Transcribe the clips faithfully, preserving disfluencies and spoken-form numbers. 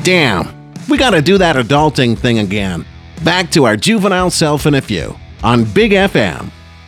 Damn, we gotta do that adulting thing again. Back to our juvenile self in a few on Big F M.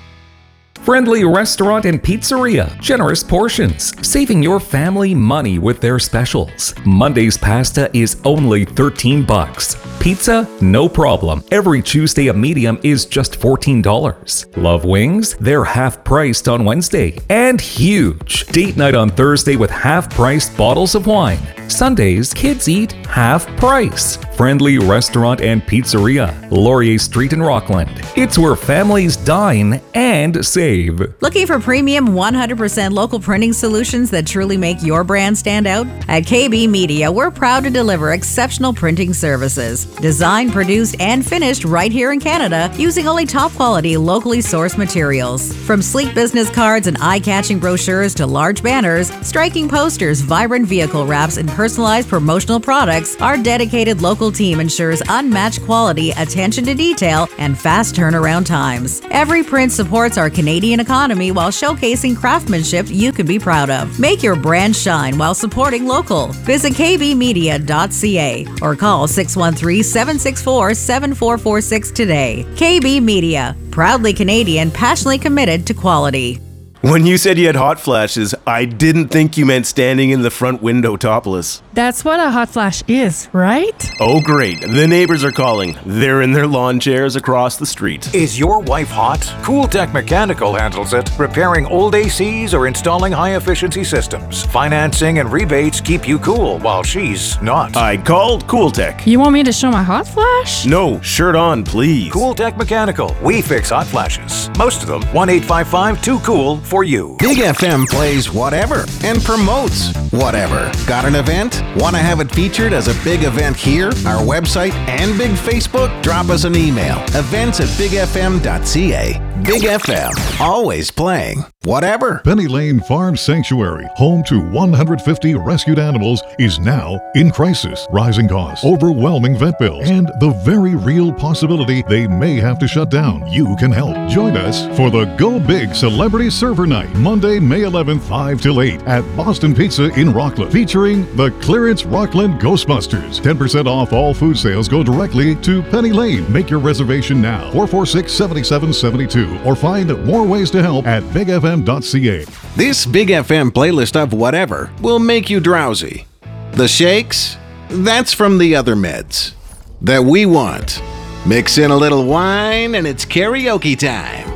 Friendly Restaurant and Pizzeria. Generous portions, saving your family money with their specials. Monday's pasta is only thirteen bucks. Pizza, no problem. Every Tuesday a medium is just fourteen dollars. Love wings? They're half priced on Wednesday and huge. Date night on Thursday with half priced bottles of wine. Sundays, kids eat half price. Friendly Restaurant and Pizzeria. Laurier Street in Rockland. It's where families dine and save. Looking for premium one hundred percent local printing solutions that truly make your brand stand out? At K B Media, we're proud to deliver exceptional printing services. Designed, produced, and finished right here in Canada using only top quality, locally sourced materials. From sleek business cards and eye-catching brochures to large banners, striking posters, vibrant vehicle wraps, and personalized promotional products, our dedicated local team ensures unmatched quality, attention to detail, and fast turnaround times. Every print supports our Canadian economy while showcasing craftsmanship you can be proud of. Make your brand shine while supporting local. Visit k b media dot c a or call six one three, seven six four, seven four four six today. K B Media, proudly Canadian, passionately committed to quality. When you said you had hot flashes, I didn't think you meant standing in the front window topless. That's what a hot flash is, right? Oh great, the neighbors are calling. They're in their lawn chairs across the street. Is your wife hot? Cooltech Mechanical handles it, repairing old A Cs or installing high-efficiency systems. Financing and rebates keep you cool while she's not. I called Cooltech. You want me to show my hot flash? No, shirt on, please. Cooltech Mechanical. We fix hot flashes. Most of them. one eight five five two cool for you. Big F M plays whatever and promotes whatever. Got an event? Want to have it featured as a big event here, our website, and big Facebook? Drop us an email. Events at big f m dot c a. Big F M, always playing whatever. Penny Lane Farm Sanctuary, home to one hundred fifty rescued animals, is now in crisis. Rising costs, overwhelming vet bills, and the very real possibility they may have to shut down. You can help. Join us for the Go Big Celebrity Server Night, Monday, May eleventh, five till eight at Boston Pizza in Rockland, featuring the Clearance Rockland Ghostbusters. ten percent off all food sales go directly to Penny Lane. Make your reservation now, four four six, seven seven seven two, or find more ways to help at big f m dot c a. This Big F M playlist of whatever will make you drowsy. The shakes? That's from the other meds that we want. Mix in a little wine and it's karaoke time.